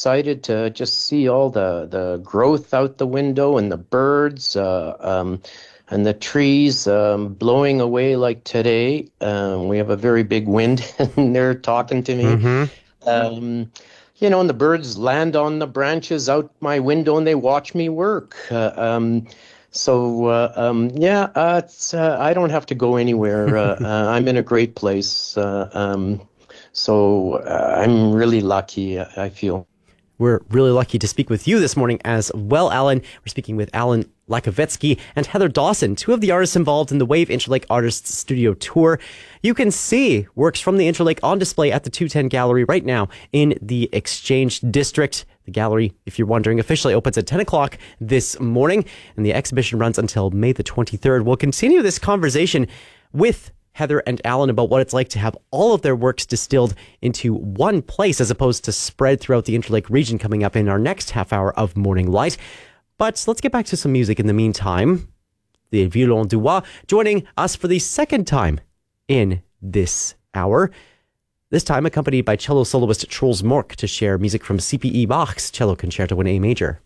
excited to just see all the growth out the window and the birds and the trees blowing away like today. We have a very big wind and they're talking to me. Mm-hmm. Um, and the birds land on the branches out my window and they watch me work. I don't have to go anywhere. I'm in a great place. I'm really lucky, I feel. We're really lucky to speak with you this morning as well, Alan. We're speaking with Alan Lakovetsky and Heather Dawson, two of the artists involved in the Wave Interlake Artists Studio Tour. You can see works from the Interlake on display at the 210 Gallery right now in the Exchange District. The gallery, if you're wondering, officially opens at 10 o'clock this morning, and the exhibition runs until May the 23rd. We'll continue this conversation with Heather and Alan about what it's like to have all of their works distilled into one place as opposed to spread throughout the Interlake region coming up in our next half hour of Morning Light. But let's get back to some music in the meantime. The Violon Dubois joining us for the second time in this hour. This time accompanied by cello soloist Truls Mork to share music from C.P.E. Bach's Cello Concerto in A Major.